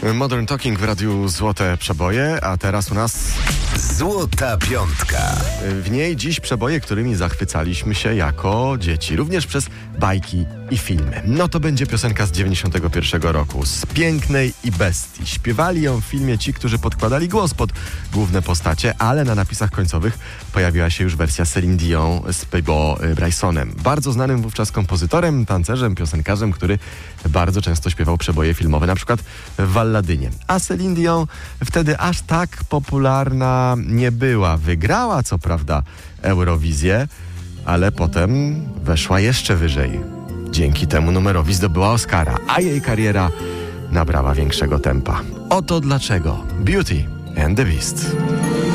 Modern Talking w Radiu Złote Przeboje, a teraz u nas Złota Piątka. w niej dziś przeboje, którymi zachwycaliśmy się jako dzieci, również przez bajki i filmy. No to będzie piosenka z 91 roku, z Pięknej i Bestii. Śpiewali ją w filmie ci, którzy podkładali głos pod główne postacie, ale na napisach końcowych pojawiła się już wersja Celine Dion z Peabo Brysonem. Bardzo znanym wówczas kompozytorem, tancerzem, piosenkarzem, który bardzo często śpiewał przeboje filmowe, na przykład w Walladynie. A Celine Dion wtedy aż tak popularna nie była. Wygrała co prawda Eurowizję, ale potem weszła jeszcze wyżej. Dzięki temu numerowi zdobyła Oscara, a jej kariera nabrała większego tempa. Oto dlaczego. Beauty and the Beast.